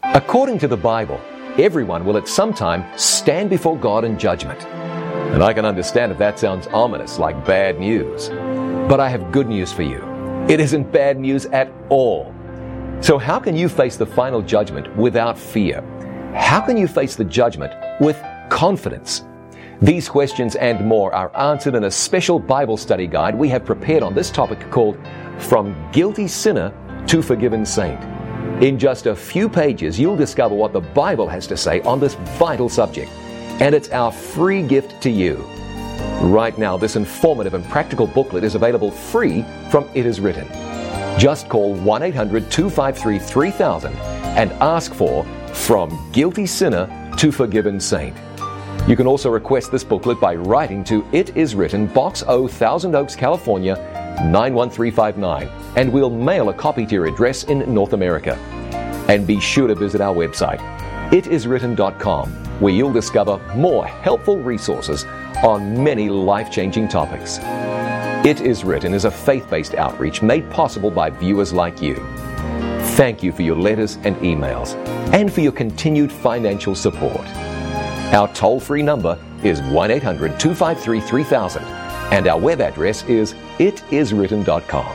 According to the Bible, everyone will at some time stand before God in judgment. And I can understand if that sounds ominous, like bad news. But I have good news for you. It isn't bad news at all. So how can you face the final judgment without fear? How can you face the judgment with confidence? These questions and more are answered in a special Bible study guide we have prepared on this topic called From Guilty Sinner to Forgiven Saint. In just a few pages, you'll discover what the Bible has to say on this vital subject. And it's our free gift to you. Right now, this informative and practical booklet is available free from It Is Written. Just call 1-800-253-3000 and ask for From Guilty Sinner to Forgiven Saint. You can also request this booklet by writing to It Is Written, Box O, Thousand Oaks, California, 91359, and we'll mail a copy to your address in North America. And be sure to visit our website, itiswritten.com, where you'll discover more helpful resources on many life-changing topics. It Is Written is a faith-based outreach made possible by viewers like you. Thank you for your letters and emails, and for your continued financial support. Our toll-free number is 1-800-253-3000, and our web address is itiswritten.com.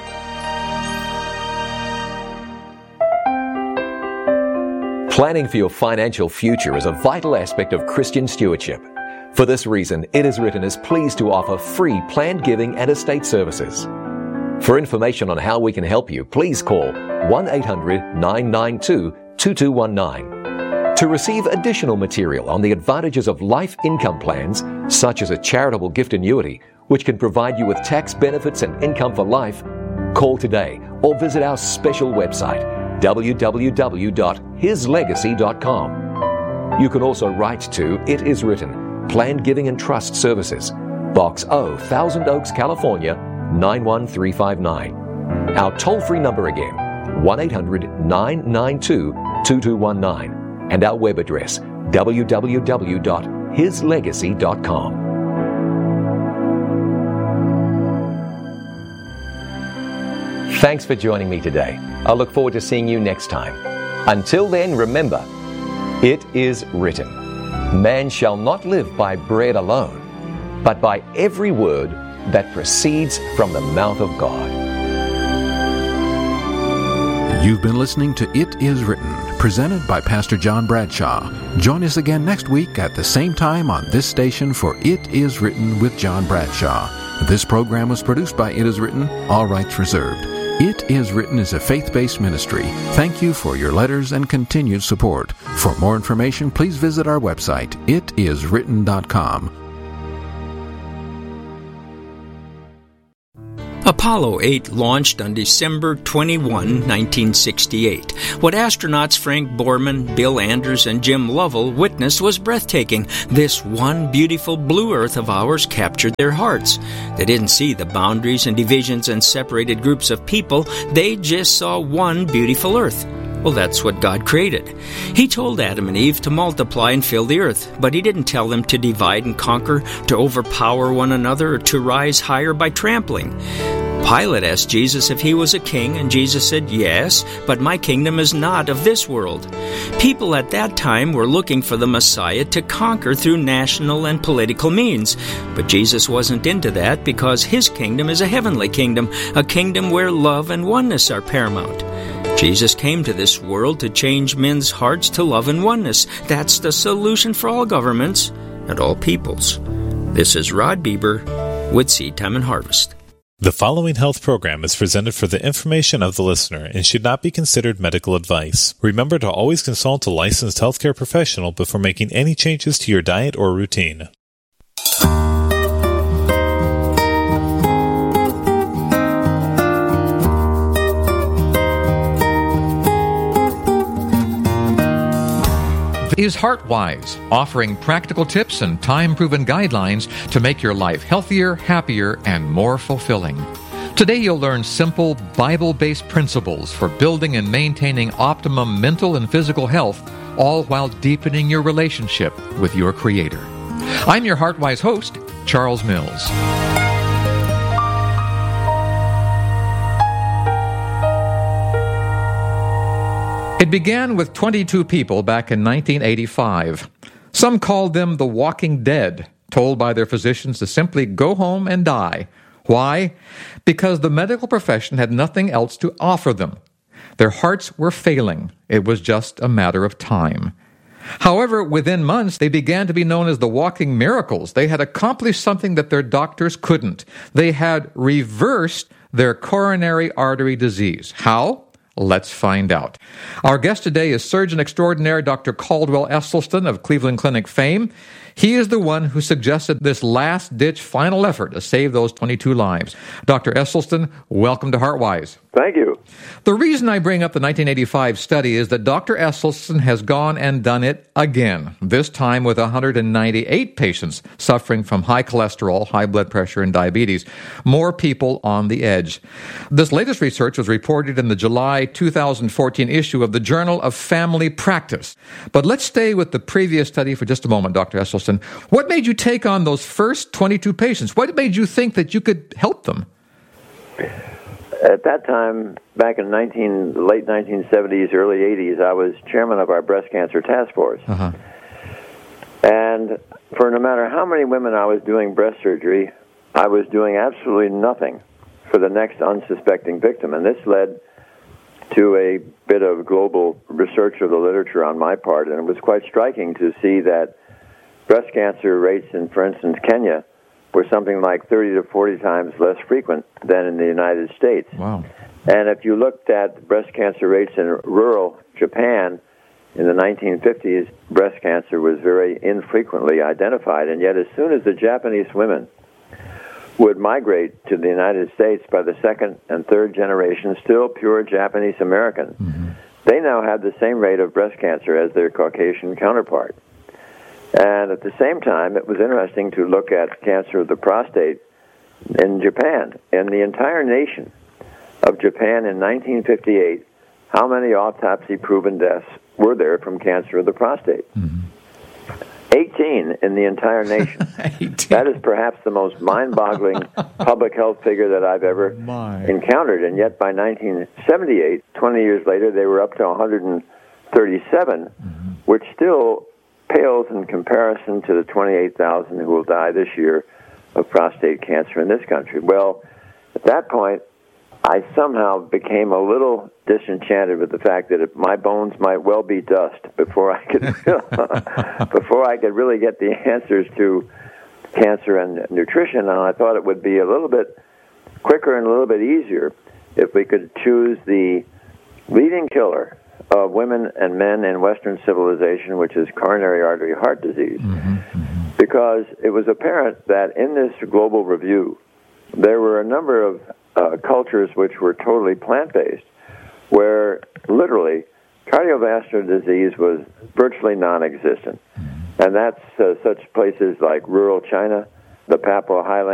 Planning for your financial future is a vital aspect of Christian stewardship. For this reason, It Is Written is pleased to offer free planned giving and estate services. For information on how we can help you, please call 1-800-992-2219. To receive additional material on the advantages of life income plans, such as a charitable gift annuity, which can provide you with tax benefits and income for life, call today or visit our special website, www.hislegacy.com. You can also write to It Is Written, Planned Giving and Trust Services, Box O, Thousand Oaks, California, 91359. Our toll-free number again, 1-800-992-2219, and our web address, www.hislegacy.com. Thanks for joining me today. I look forward to seeing you next time. Until then, remember, it is written, man shall not live by bread alone, but by every word that proceeds from the mouth of God. You've been listening to It Is Written, presented by Pastor John Bradshaw. Join us again next week at the same time on this station for It Is Written with John Bradshaw. This program was produced by It Is Written, all rights reserved. It Is Written is a faith-based ministry. Thank you for your letters and continued support. For more information, please visit our website, itiswritten.com. Apollo 8 launched on December 21, 1968. What astronauts Frank Borman, Bill Anders, and Jim Lovell witnessed was breathtaking. This one beautiful blue Earth of ours captured their hearts. They didn't see the boundaries and divisions and separated groups of people. They just saw one beautiful Earth. Well, that's what God created. He told Adam and Eve to multiply and fill the earth, but He didn't tell them to divide and conquer, to overpower one another, or to rise higher by trampling. Pilate asked Jesus if he was a king, and Jesus said, "Yes, but my kingdom is not of this world." People at that time were looking for the Messiah to conquer through national and political means. But Jesus wasn't into that because His kingdom is a heavenly kingdom, a kingdom where love and oneness are paramount. Jesus came to this world to change men's hearts to love and oneness. That's the solution for all governments and all peoples. This is Rod Bieber with Seed Time and Harvest. The following health program is presented for the information of the listener and should not be considered medical advice. Remember to always consult a licensed healthcare professional before making any changes to your diet or routine. Is HeartWise, offering practical tips and time-proven guidelines to make your life healthier, happier, and more fulfilling. Today you'll learn simple, Bible-based principles for building and maintaining optimum mental and physical health, all while deepening your relationship with your Creator. I'm your HeartWise host, Charles Mills. It began with 22 people back in 1985. Some called them the walking dead, told by their physicians to simply go home and die. Why? Because the medical profession had nothing else to offer them. Their hearts were failing. It was just a matter of time. However, within months, they began to be known as the walking miracles. They had accomplished something that their doctors couldn't. They had reversed their coronary artery disease. How? Let's find out. Our guest today is Surgeon Extraordinaire Dr. Caldwell Esselstyn of Cleveland Clinic fame. He is the one who suggested this last-ditch final effort to save those 22 lives. Dr. Esselstyn, welcome to HeartWise. Thank you. The reason I bring up the 1985 study is that Dr. Esselstyn has gone and done it again, this time with 198 patients suffering from high cholesterol, high blood pressure, and diabetes. More people on the edge. This latest research was reported in the July 2014 issue of the Journal of Family Practice. But let's stay with the previous study for just a moment, Dr. Esselstyn. What made you take on those first 22 patients? What made you think that you could help them? At that time, back in late 1970s, early 80s, I was chairman of our breast cancer task force. Uh-huh. And for no matter how many women I was doing breast surgery, I was doing absolutely nothing for the next unsuspecting victim. And this led to a bit of global research of the literature on my part, and it was quite striking to see that breast cancer rates in, for instance, Kenya were something like 30 to 40 times less frequent than in the United States. Wow. And if you looked at breast cancer rates in rural Japan in the 1950s, breast cancer was very infrequently identified. And yet as soon as the Japanese women would migrate to the United States by the second and third generation, still pure Japanese American, they now had the same rate of breast cancer as their Caucasian counterpart. And at the same time, it was interesting to look at cancer of the prostate in Japan. In the entire nation of Japan in 1958, how many autopsy-proven deaths were there from cancer of the prostate? 18 in the entire nation. 18. That is perhaps the most mind-boggling public health figure that I've ever encountered. And yet by 1978, 20 years later, they were up to 137, which still pales in comparison to the 28,000 who will die this year of prostate cancer in this country. Well, at that point, I somehow became a little disenchanted with the fact that my bones might well be dust before I could really get the answers to cancer and nutrition. And I thought it would be a little bit quicker and a little bit easier if we could choose the leading killer of women and men in Western civilization, which is coronary artery heart disease, because it was apparent that in this global review, there were a number of cultures which were totally plant-based, where literally cardiovascular disease was virtually non-existent. And that's such places like rural China, the Papua Highlands,